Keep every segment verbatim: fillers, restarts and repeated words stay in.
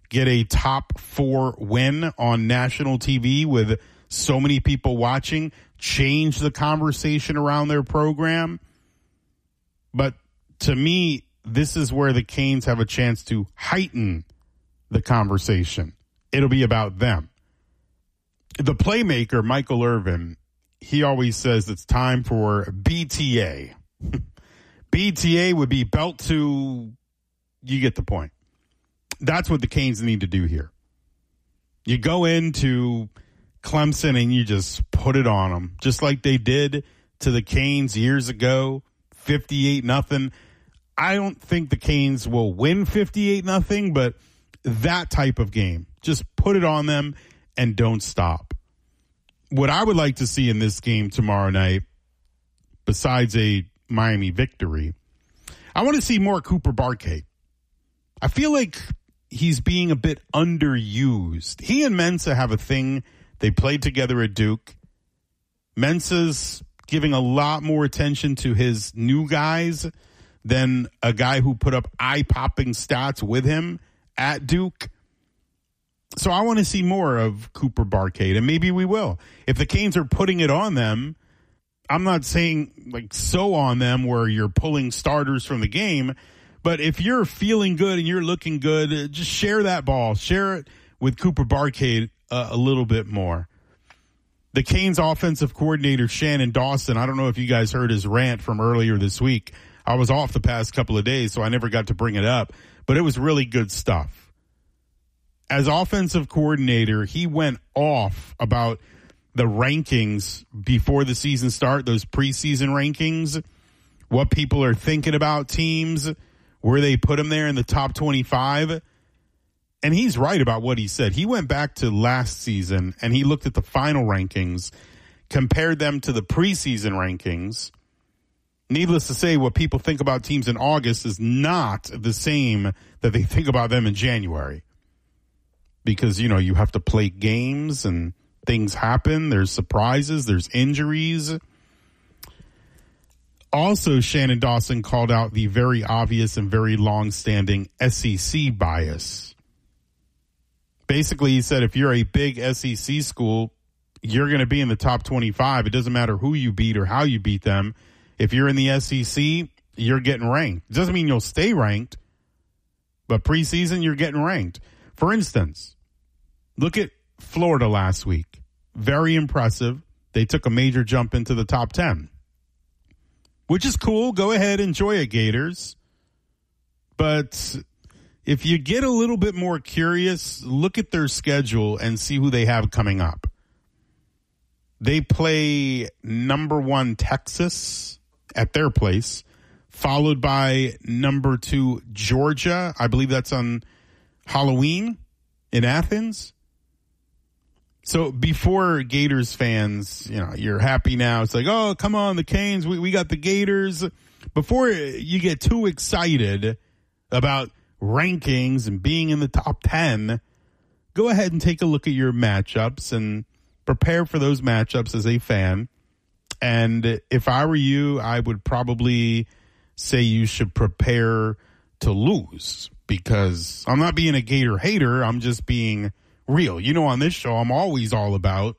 get a top four win on national T V with so many people watching, change the conversation around their program. But to me, this is where the Canes have a chance to heighten the conversation. It'll be about them. The playmaker, Michael Irvin, he always says it's time for B T A. B T A would be belt to, you get the point. That's what the Canes need to do here. You go into Clemson and you just put it on them, just like they did to the Canes years ago, fifty-eight nothing. I don't think the Canes will win fifty-eight nothing, but that type of game, just put it on them and don't stop. What I would like to see in this game tomorrow night, besides a Miami victory, I want to see more Cooper Barkay. I feel like he's being a bit underused. He and Mensah have a thing. They played together at Duke. Mensah's giving a lot more attention to his new guys than a guy who put up eye-popping stats with him at Duke. So I want to see more of Cooper Barkay, and maybe we will. If the Canes are putting it on them, I'm not saying like so on them where you're pulling starters from the game, but if you're feeling good and you're looking good, just share that ball. Share it with Cooper Barkay uh, a little bit more. The Canes offensive coordinator, Shannon Dawson, I don't know if you guys heard his rant from earlier this week. I was off the past couple of days, so I never got to bring it up, but it was really good stuff. As offensive coordinator, he went off about the rankings before the season start, those preseason rankings, what people are thinking about teams, where they put them there in the top twenty-five. And he's right about what he said. He went back to last season and he looked at the final rankings, compared them to the preseason rankings. Needless to say, what people think about teams in August is not the same that they think about them in January. Because, you know, you have to play games and things happen. There's surprises. There's injuries. Also, Shannon Dawson called out the very obvious and very long-standing S E C bias. Basically, he said if you're a big S E C school, you're going to be in the top twenty-five. It doesn't matter who you beat or how you beat them. If you're in the S E C, you're getting ranked. It doesn't mean you'll stay ranked, but preseason, you're getting ranked. For instance, look at Florida last week. Very impressive. They took a major jump into the top ten, which is cool. Go ahead, enjoy it, Gators. But if you get a little bit more curious, look at their schedule and see who they have coming up. They play number one Texas at their place, followed by number two Georgia. I believe that's on Halloween in Athens. So before Gators fans, you know, you're happy now. It's like, oh, come on, the Canes, we, we got the Gators. Before you get too excited about rankings and being in the top ten, go ahead and take a look at your matchups and prepare for those matchups as a fan. And if I were you, I would probably say you should prepare to lose, because I'm not being a Gator hater. I'm just being real. You know, on this show, I'm always all about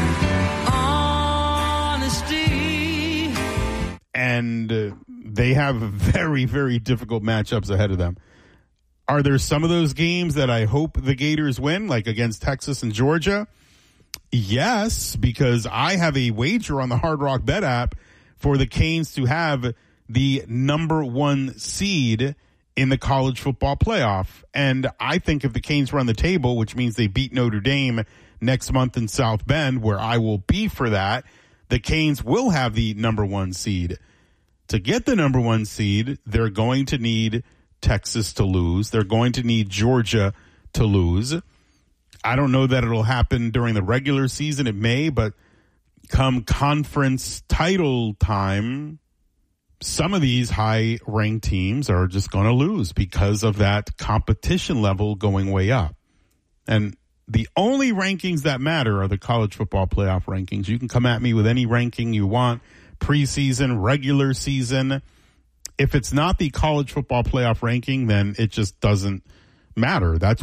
honesty. And uh, they have very, very difficult matchups ahead of them. Are there some of those games that I hope the Gators win, like against Texas and Georgia? Yes, because I have a wager on the Hard Rock Bet app for the Canes to have the number one seed in the college football playoff. And I think if the Canes run the table, which means they beat Notre Dame next month in South Bend, where I will be for that, the Canes will have the number one seed. To get the number one seed, they're going to need Texas to lose. They're going to need Georgia to lose. I don't know that it'll happen during the regular season. It may, but come conference title time, some of these high-ranked teams are just going to lose because of that competition level going way up. And the only rankings that matter are the college football playoff rankings. You can come at me with any ranking you want, preseason, regular season. If it's not the college football playoff ranking, then it just doesn't matter. That's